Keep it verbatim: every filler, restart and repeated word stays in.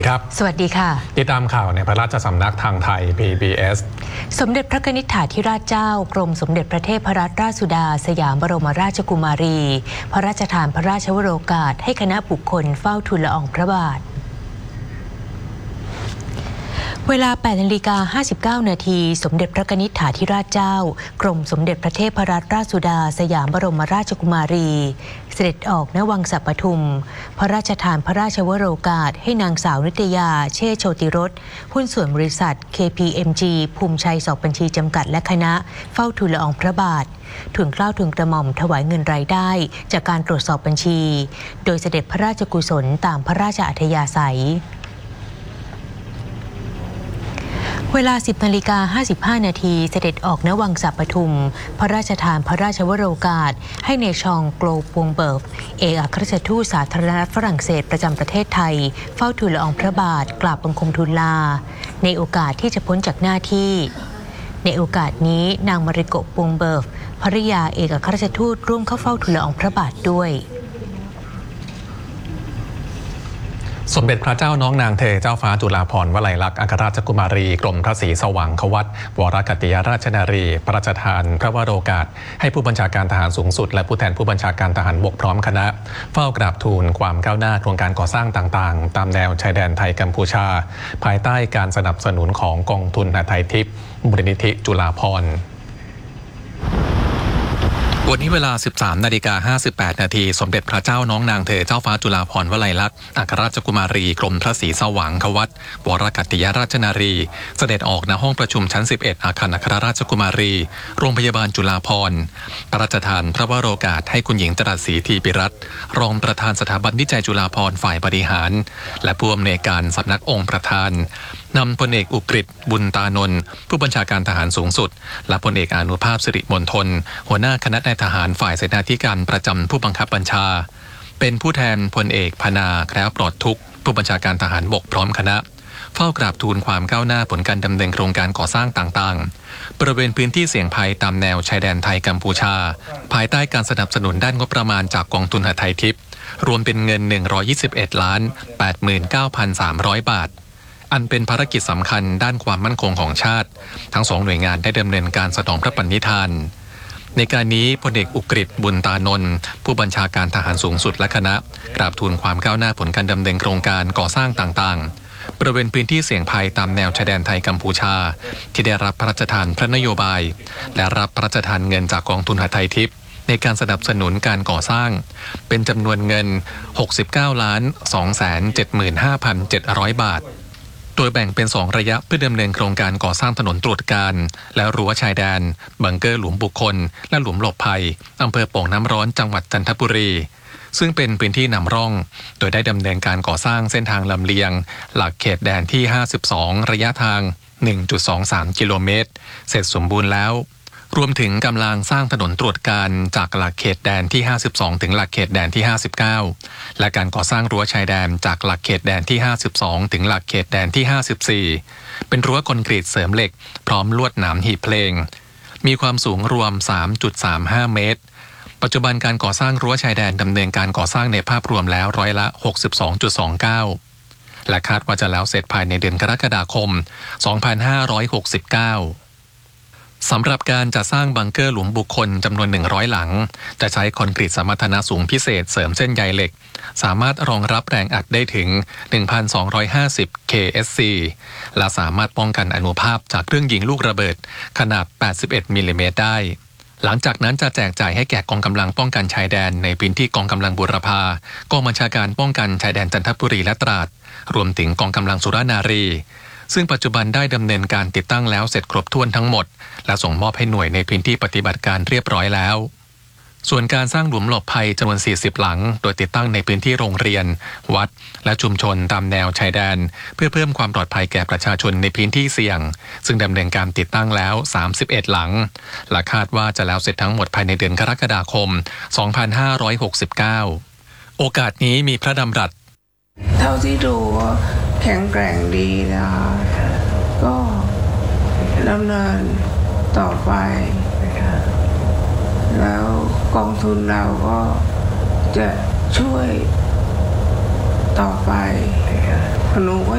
ครับสวัสดีค่ะติดตามข่าวในพระราชสำนักทางไทย พี บี เอสสมเด็จพระนิธิถาธิราชเจ้ากรมสมเด็จพระเทพรัตนราชสุดาสยามบรมราชกุมารีพระราชทานพระราชวโรกาสให้คณะบุคคลเฝ้าทูลละอองพระบาทเวลา แปดนาฬิกาห้าสิบเก้านาที สมเด็จพระนิธิถาธิราชเจ้ากรมสมเด็จพระเทพรัตนราชสุดาสยามบรมราชกุมารีเสด็จออกณวังสัปทุมพระราชทานพระราชวโรกาสให้นางสาวนิตยาเชษโชติรสหุ้นส่วนบริษัท เค พี เอ็ม จี ภูมิชัยสอบบัญชีจำกัดและคณะเฝ้าทูลละอองพระบาททูลเกล้าทูลกระหม่อมถวายเงินรายได้จากการตรวจสอบบัญชีโดยเสด็จพระราชกุศลตามพระราชอัธยาศัยเวลา สิบนาฬิกาห้าสิบห้านาที เสด็จออกณวังสัปทุมพระราชทานพระราชวโรกาสให้ในชองโกลปวงเบิร์กเอกอัครราชทูตสาธารณรัฐฝรั่งเศสประจำประเทศไทยเฝ้าทูลละอองพระบาทกราบบังคมทูลลาในโอกาสที่จะพ้นจากหน้าที่ในโอกาสนี้นางมาริโกะปวงเบิร์กภริยาเอกอัครราชทูตร่วมเข้าเฝ้าทูลละอองพระบาทด้วยสมเด็จพระเจ้าน้องนางเธอเจ้าฟ้าจุฬาภรณ์วลัยลักษณ์อัครราชกุมารีกรมพระศรีสว่างควัตวรกัตติยราชนารีพระราชทานพระวโรกาสให้ผู้บัญชาการทหารสูงสุดและผู้แทนผู้บัญชาการทหารบกพร้อมคณะเฝ้ากราบทูลความก้าวหน้าโครงการก่อสร้างต่างๆตามแนวชายแดนไทยกัมพูชาภายใต้การสนับสนุนของกองทุนหทัยทิพย์มูลนิธิจุฬาภรณ์วันนี้เวลา สิบสามนาฬิกาห้าสิบแปดนาที สมเด็จพระเจ้าน้องนางเธอเจ้าฟ้าจุฬาภรณ์วลัยลักษณ์อัครราชกุมารีกรมพระศรีสว่างควัตวรกัตติยราชนารีเสด็จออกณห้องประชุมชั้นสิบเอ็ดอาคารอัครราชกุมารีโรงพยาบาลจุฬาภรณ์พระราชทานพระวโรกาสให้คุณหญิงจรัสศรีธีปิรัตน์รองประธานสถาบันวิจัยจุฬาภรณ์ฝ่ายบริหารและผู้อำนวยการสำนักองค์ประธานนำพลเอกอุกฤษบุญตานนท์ผู้บัญชาการทหารสูงสุดและพลเอกอานุภาพสิริมณฑลหัวหน้าคณะนายทหารฝ่ายเสนาธิการประจำผู้บังคับบัญชาเป็นผู้แทนพลเอกพนาแคล้วปลอดทุกข์ผู้บัญชาการทหารบกพร้อมคณะเฝ้ากราบทูลความก้าวหน้าผลการดำเนินโครงการก่อสร้างต่างๆบริเวณพื้นที่เสี่ยงภัยตามแนวชายแดนไทยกัมพูชาภายใต้การสนับสนุนด้านงบประมาณจากกองทุนหทัยทิพย์รวมเป็นเงินหนึ่งร้อยยี่สิบเอ็ดล้านแปดหมื่นเก้าพันสามร้อยบาทอันเป็นภารกิจสำคัญด้านความมั่นคงของชาติทั้งสองหน่วยงานได้ดำเนินการสนองพระปณิธานในการนี้พลเอกอุกฤษบุญตานนท์ผู้บัญชาการทหารสูงสุดและคณะกราบทูลความก้าวหน้าผลการดำเนินโครงการก่อสร้างต่างๆบริเวณพื้นที่เสี่ยงภัยตามแนวชายแดนไทยกัมพูชาที่ได้รับพระราชทานพระนโยบายและรับพระราชทานเงินจากกองทุนหทัยทิพย์ในการสนับสนุนการก่อสร้างเป็นจำนวนเงิน หกสิบเก้าล้าน สองแสนเจ็ดหมื่นห้าพันเจ็ดร้อย บาทโดยแบ่งเป็นสองระยะเพื่อดำเนินโครงการก่อสร้างถนนตรวจการและรั้วชายแดนบังเกอร์หลุมบุคคลและหลุมหลบภัยอำเภอโป่งน้ำร้อนจังหวัดจันทบุรีซึ่งเป็นพื้นที่นำร่องโดยได้ดำเนินการก่อสร้างเส้นทางลำเลียงหลักเขตแดนที่ห้าสิบสองระยะทาง หนึ่งจุดสองสาม กิโลเมตรเสร็จสมบูรณ์แล้วรวมถึงกำลังสร้างถนนตรวจการจากหลักเขตแดนที่ห้าสิบสองถึงหลักเขตแดนที่ห้าสิบเก้าและการก่อสร้างรั้วชายแดนจากหลักเขตแดนที่ห้าสิบสองถึงหลักเขตแดนที่ห้าสิบสี่เป็นรั้วคอนกรีตเสริมเหล็กพร้อมลวดหนามหีบเพลงมีความสูงรวม สามจุดสามห้า เมตรปัจจุบันการก่อสร้างรั้วชายแดนดำเนินการก่อสร้างในภาพรวมแล้วร้อยละ หกสิบสองจุดสองเก้า และคาดว่าจะแล้วเสร็จภายในเดือนกรกฎาคมสองพันห้าร้อยหกสิบเก้าสำหรับการจัดสร้างบังเกอร์หลุมบุคคลจำนวนหนึ่งร้อยหลังจะใช้คอนกรีตสมรรถนะสูงพิเศษเสริมเส้นใยเหล็กสามารถรองรับแรงอัดได้ถึง หนึ่งพันสองร้อยห้าสิบ เค เอส ซี และสามารถป้องกันอานุภาพจากเครื่องยิงลูกระเบิดขนาดแปดสิบเอ็ดมิลลิเมตรได้หลังจากนั้นจะแจกจ่ายให้แก่กองกำลังป้องกันชายแดนในพื้นที่กองกำลังบูรพากองบัญชาการป้องกันชายแดนจันทบุรีและตราดรวมถึงกองกำลังสุรานารีซึ่งปัจจุบันได้ดำเนินการติดตั้งแล้วเสร็จครบถ้วนทั้งหมดและส่งมอบให้หน่วยในพื้นที่ปฏิบัติการเรียบร้อยแล้วส่วนการสร้างหลุมหลบภัยจำนวนสี่สิบหลังโดยติดตั้งในพื้นที่โรงเรียนวัดและชุมชนตามแนวชายแดนเพื่อเพิ่มความปลอดภัยแก่ประชาชนในพื้นที่เสี่ยงซึ่งดำเนินการติดตั้งแล้วสามสิบเอ็ดหลังและคาดว่าจะแล้วเสร็จทั้งหมดภายในเดือนกรกฎาคมสองพันห้าร้อยหกสิบเก้าโอกาสนี้มีพระดำรัสเท่าที่ดูแข็งแกร่งดีนะก็ดำเนินต่อไปแล้วกองทุนเราก็จะช่วยต่อไปหนูก็